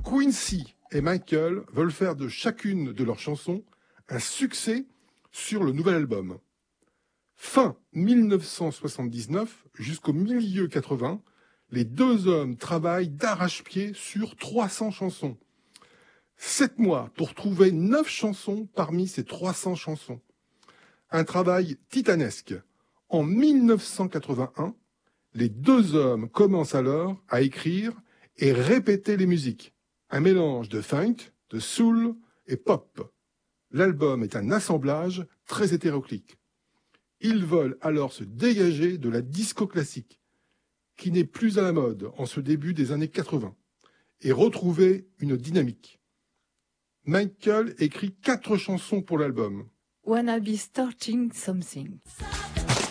Quincy et Michael veulent faire de chacune de leurs chansons un succès sur le nouvel album. Fin 1979 jusqu'au milieu 80, les deux hommes travaillent d'arrache-pied sur 300 chansons. 7 mois pour trouver 9 chansons parmi ces 300 chansons. Un travail titanesque. En 1981, les deux hommes commencent alors à écrire et répéter les musiques. Un mélange de funk, de soul et pop. L'album est un assemblage très hétéroclite. Ils veulent alors se dégager de la disco classique, qui n'est plus à la mode en ce début des années 80, et retrouver une dynamique. Michael écrit 4 chansons pour l'album. Wanna Be Starting Something.